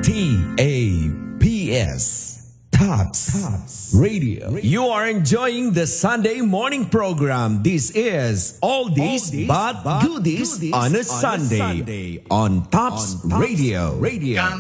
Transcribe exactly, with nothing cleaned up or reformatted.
T A P S. Tops Radio. You are enjoying the Sunday morning program. This is All This But Goodies on a Sunday on Tops Radio. Radio.